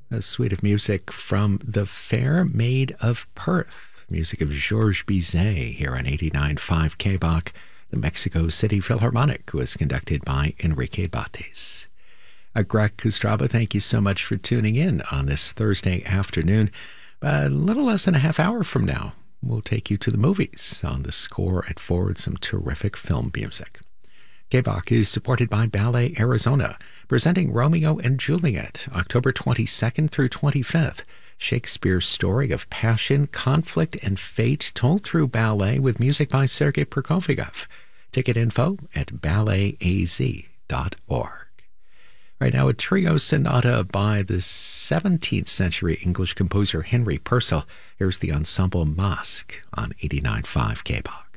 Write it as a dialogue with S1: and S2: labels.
S1: A suite of music from The Fair Maid of Perth, music of Georges Bizet here on 89.5 KBOC, the Mexico City Philharmonic, was conducted by Enrique Bates. Greg Kustraba, thank you so much for tuning in on this Thursday afternoon. A little less than a half hour from now, we'll take you to the movies on The Score at 4 with some terrific film music. KBOC is supported by Ballet Arizona, presenting Romeo and Juliet, October 22nd through 25th. Shakespeare's story of passion, conflict, and fate told through ballet with music by Sergei Prokofiev. Ticket info at balletaz.org. Right now, a trio sonata by the 17th century English composer Henry Purcell. Here's the ensemble Masque on 89.5 KBOC.